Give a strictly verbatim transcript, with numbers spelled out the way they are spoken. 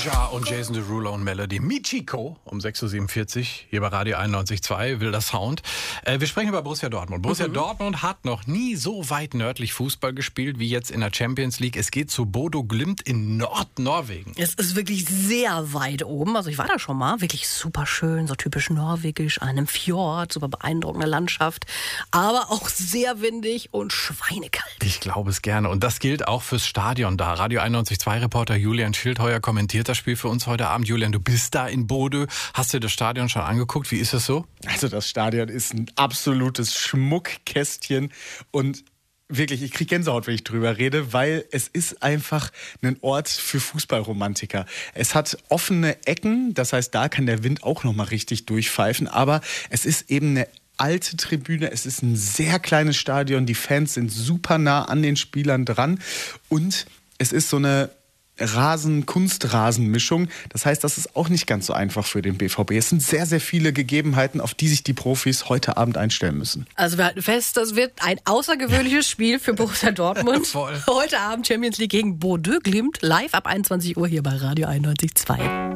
Ja, und Jason Derulo und Melody Michiko um sechs Uhr siebenundvierzig hier bei Radio einundneunzig Komma zwei, wilder Sound. Äh, wir sprechen über Borussia Dortmund. Borussia mhm. Dortmund hat noch nie so weit nördlich Fußball gespielt wie jetzt in der Champions League. Es geht zu Bodo Glimt in Nordnorwegen. Es ist wirklich sehr weit oben. Also ich war da schon mal. Wirklich super schön, so typisch norwegisch, an einem Fjord, super beeindruckende Landschaft. Aber auch sehr windig und schweinekalt. Ich glaube es gerne. Und das gilt auch fürs Stadion da. Radio einundneunzig Komma zwei Reporter Julian Schildheuer kommentiert das Spiel für uns heute Abend. Julian, du bist da in Bodø. Hast dir das Stadion schon angeguckt? Wie ist es so? Also das Stadion ist ein absolutes Schmuckkästchen und wirklich, ich kriege Gänsehaut, wenn ich drüber rede, weil es ist einfach ein Ort für Fußballromantiker. Es hat offene Ecken, das heißt, da kann der Wind auch nochmal richtig durchpfeifen, aber es ist eben eine alte Tribüne, es ist ein sehr kleines Stadion, die Fans sind super nah an den Spielern dran und es ist so eine Rasen-Kunstrasen-Mischung. Das heißt, das ist auch nicht ganz so einfach für den B V B. Es sind sehr, sehr viele Gegebenheiten, auf die sich die Profis heute Abend einstellen müssen. Also wir halten fest, das wird ein außergewöhnliches Spiel für Borussia Dortmund. Voll. Heute Abend Champions League gegen Bodø Glimt, live ab einundzwanzig Uhr hier bei Radio einundneunzig Komma zwei.